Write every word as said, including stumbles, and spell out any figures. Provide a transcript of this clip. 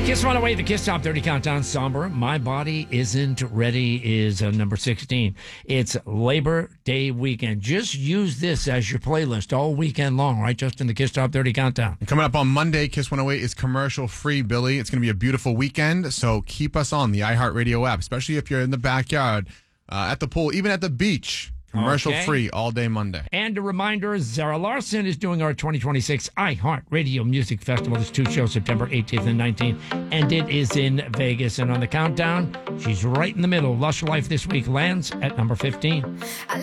Kiss one oh eight, the Kiss Top thirty Countdown. Somber, My Body Isn't Ready is uh, number sixteen. It's Labor Day weekend. Just use this as your playlist all weekend long, right? Just in the Kiss Top thirty Countdown. And coming up on Monday, Kiss one oh eight is commercial free, Billy. It's going to be a beautiful weekend, so keep us on the iHeartRadio app, especially if you're in the backyard, uh, at the pool, even at the beach. Commercial Okay. free all day Monday. And a reminder, Zara Larson is doing our twenty twenty-six iHeartRadio Music Festival. There's two shows, September eighteenth and nineteenth, and it is in Vegas. And on the countdown, she's right in the middle. Lush Life this week lands at number fifteen.